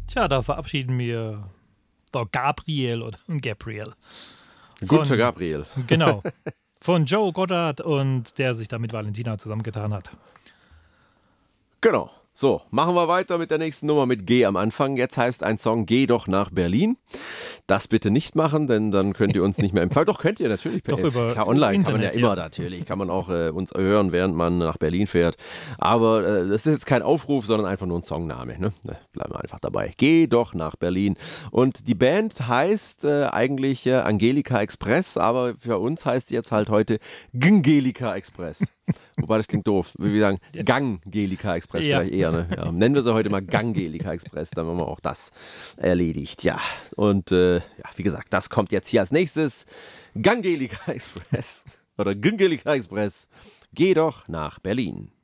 Tja, da verabschieden wir der Gabriel oder Gabriel. Guter Gabriel. Genau. Von Joe Goddard und der sich da mit Valentina zusammengetan hat. Genau. So, machen wir weiter mit der nächsten Nummer mit G am Anfang. Jetzt heißt ein Song Geh doch nach Berlin. Das bitte nicht machen, denn dann könnt ihr uns nicht mehr empfangen. Doch, könnt ihr natürlich. Doch, über klar, online Internet, kann man ja immer natürlich. Kann man auch uns hören, während man nach Berlin fährt. Aber das ist jetzt kein Aufruf, sondern einfach nur ein Songname. Ne? Bleiben wir einfach dabei. Geh doch nach Berlin. Und die Band heißt eigentlich Angelika Express, aber für uns heißt sie jetzt halt heute Gngelika Express. Wobei, das klingt doof. Wir sagen Gangelika Express vielleicht eher. Ne? Ja, nennen wir sie heute mal Gangelika Express, dann haben wir auch das erledigt. Ja, und wie gesagt, das kommt jetzt hier als nächstes. Gangelika Express oder Gngelika Express. Geh doch nach Berlin.